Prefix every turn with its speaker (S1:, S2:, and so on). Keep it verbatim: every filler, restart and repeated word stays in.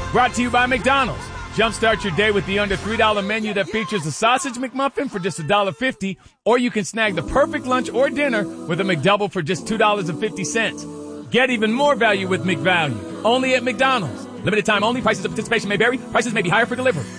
S1: Brought to you by McDonald's. Jumpstart your day with the under three dollar menu that features a sausage McMuffin for just one dollar fifty, or you can snag the perfect lunch or dinner with a McDouble for just two dollars and fifty cents. Get even more value with McValue, only at McDonald's. Limited time only. Prices of participation may vary. Prices may be higher for delivery.